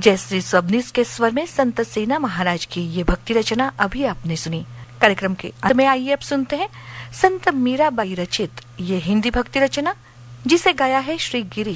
जयश्री सबनीस के स्वर में संत सेना महाराज की ये भक्ति रचना अभी आपने सुनी। कार्यक्रम के अंत में आइए अब सुनते हैं संत मीराबाई रचित ये हिंदी भक्ति रचना, जिसे गाया है श्री गिरीश